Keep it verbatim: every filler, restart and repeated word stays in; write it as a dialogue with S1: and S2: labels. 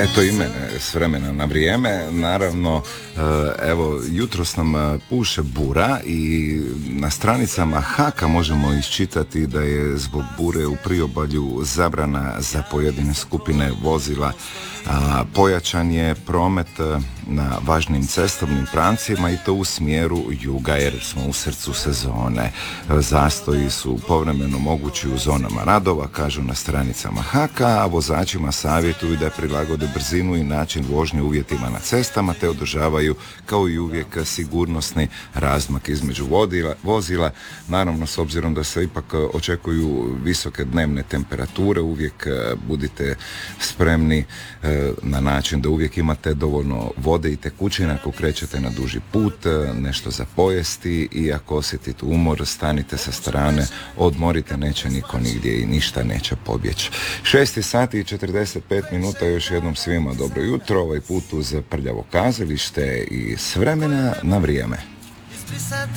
S1: Eto i mene s vremena na vrijeme. Naravno, evo, jutros nam puše bura i na stranicama Haka možemo iščitati da je zbog bure u priobalju zabrana za pojedine skupine vozila, a pojačan je promet na važnim cestovnim pravcima i to u smjeru juga jer smo u srcu sezone. Zastoji su povremeno mogući u zonama radova, kažu na stranicama Haka, a vozačima savjetuju da prilagode brzinu i način vožnje uvjetima na cestama te održavaju kao i uvijek sigurnosni razmak između vodila, vozila. Naravno, s obzirom da se ipak očekuju visoke dnevne temperature, uvijek budite spremni na način da uvijek imate dovoljno vode i tekućine ako krećete na duži put, nešto za pojesti i ako osjetite umor, stanite sa strane, odmorite, neće niko nigdje i ništa neće pobjeći. šest sati i četrdeset pet minuta, još jednom svima dobro jutro, ovaj put uz Prljavo kazalište i s vremena na vrijeme.